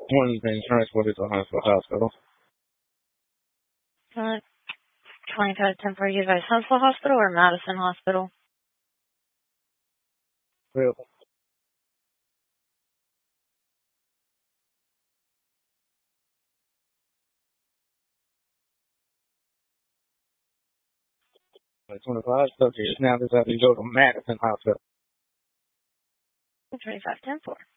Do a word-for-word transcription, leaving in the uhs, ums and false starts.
One the insurance, what is the Huntsville Hospital? Uh, twenty-five ten for you guys, Huntsville Hospital or Madison Hospital? Well, twenty-five, okay, now this have to go to Madison Hospital. twenty-five ten for.